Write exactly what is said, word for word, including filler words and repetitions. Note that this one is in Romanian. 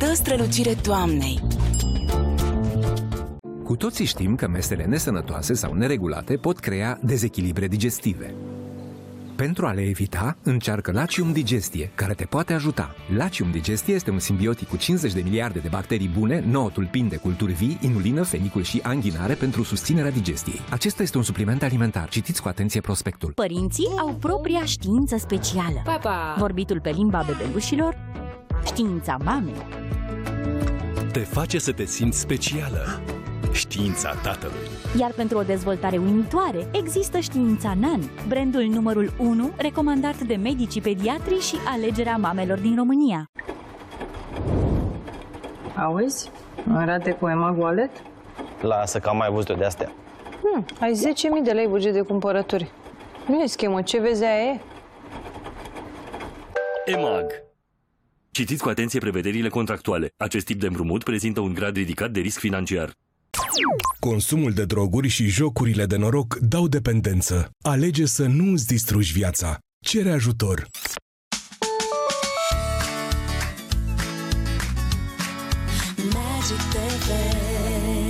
dă strălucire toamnei. Cu toții știm că mesele nesănătoase sau neregulate pot crea dezechilibre digestive. Pentru a le evita, încearcă Lacium Digestie, care te poate ajuta. Lacium Digestie este un simbiotic cu cincizeci de miliarde de bacterii bune, nouă tulpini de culturi vii, inulină, fenicul și anghinare pentru susținerea digestiei. Acesta este un supliment alimentar. Citiți cu atenție prospectul. Părinții au propria știință specială. Papa! Vorbitul pe limba bebelușilor, știința mamei. Te face să te simți specială. Știința tatălui. Iar pentru o dezvoltare uimitoare, există știința Nan, brandul numărul unu recomandat de medicii pediatri și alegerea mamelor din România. Auzi? Arate cu Emma Wallet? Lasă că am mai văzut-o de astea. Hmm, ai zece mii de lei buget de cumpărături. Nu e schemă, ce vezi aia e? EMAG. Citiți cu atenție prevederile contractuale. Acest tip de împrumut prezintă un grad ridicat de risc financiar. Consumul de droguri și jocurile de noroc dau dependență. Alege să nu îți distrugi viața. Cere ajutor. Magic T V.